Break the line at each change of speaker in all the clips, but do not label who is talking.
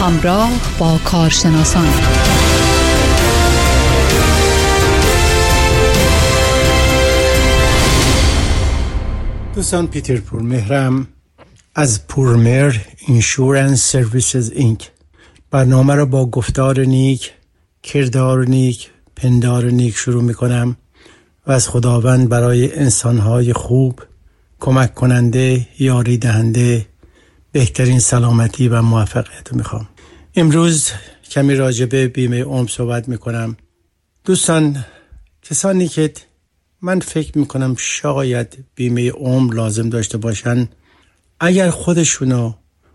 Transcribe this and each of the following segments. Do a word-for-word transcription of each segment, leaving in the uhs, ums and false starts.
همراه با کارشناسان
دوستان، پیتر پورمهرم از پورمهر اینشورنس سرویسز اینک برنامه را با گفتار نیک، کردار نیک، پندار نیک شروع می کنم و از خداوند برای انسانهای خوب، کمک کننده، یاری دهنده بهترین سلامتی و موفقیت رو می خوام. امروز کمی راجع به بیمه عمر صحبت می کنم. دوستان، کسانی که من فکر می کنم شاید بیمه عمر لازم داشته باشن، اگر خودشونو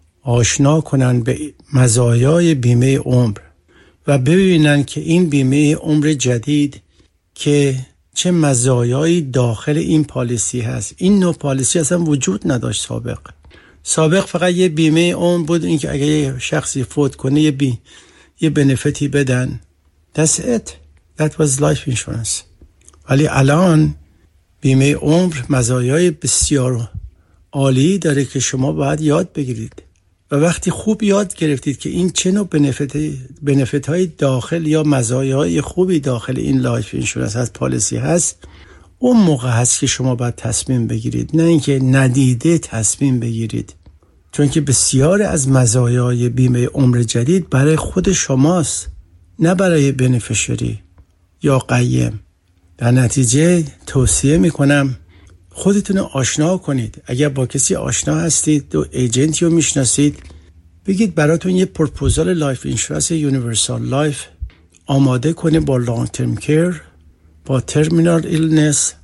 آشنا کنن به مزایای بیمه عمر و ببینن که این بیمه عمر جدید که چه مزایایی داخل این پالیسی هست. این نوع پالیسی اصلا وجود نداشت سابق. سابق فقط یه بیمه عمر بود، اینکه اگه یه شخصی فوت کنه یه بی یه بنفیتی بدن. That's it. That was life insurance. ولی الان بیمه عمر مزایای بسیار عالی داره که شما باید یاد بگیرید و وقتی خوب یاد گرفتید که این چه نوع بنفیت های داخل یا مزایای خوبی داخل این لایف اینشورنس هست، پالیسی هست، اون موقع هست که شما باید تصمیم بگیرید، نه اینکه ندیده تصمیم بگیرید. چون که بسیار از مزایای بیمه عمر جدید برای خود شماست، نه برای بنفیشری یا قیم. در نتیجه توصیه میکنم خودتون آشنا کنید. اگر با کسی آشنا هستید و ایجنتی رو میشناسید، بگید براتون یه پروپوزال لایف اینشورنس یونیورسال لایف آماده کنه با لانگ ترم کیر، با ترمینال ایلنس،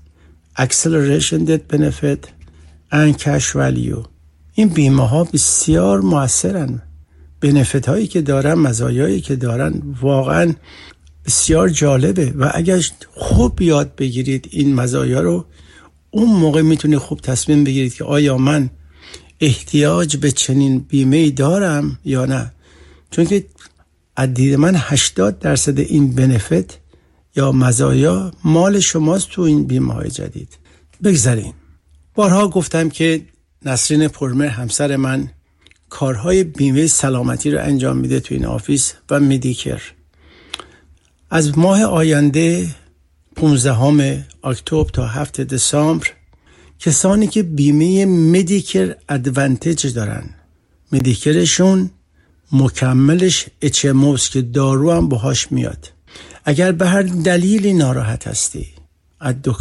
اکسلریشن دت بنفیت and کش ولیو. این بیمه ها بسیار موثرن. بنفیت هایی که دارن، مزایایی که دارن واقعا بسیار جالبه و اگر خوب یاد بگیرید این مزایا رو، اون موقع میتونید خوب تصمیم بگیرید که آیا من احتیاج به چنین بیمه‌ای دارم یا نه. چون که از دید من هشتاد درصد این بنفیت یا مزایا مال شماست تو این بیمه های جدید. بگذارین. بارها گفتم که نسرین پورمهر همسر من کارهای بیمه سلامتی رو انجام میده تو این آفیس و مدیکر. از ماه آینده پانزدهم اکتبر تا هفتم دسامبر کسانی که بیمه مدیکر ادوانتیج دارن، مدیکرشون مکملش اچ ام او است که دارو هم باهاش میاد. اگر به هر دلیلی ناراحت هستی، از